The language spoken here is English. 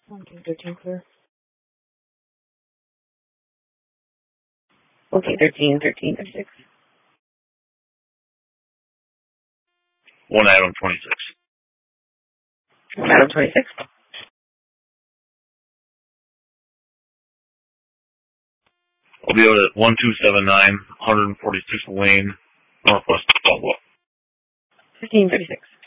13 clear. Okay, 1336. 1 Adam 26. 1 Adam 26. I'll be out at 1279, 146th Lane, Northwest Caldwell. 1536.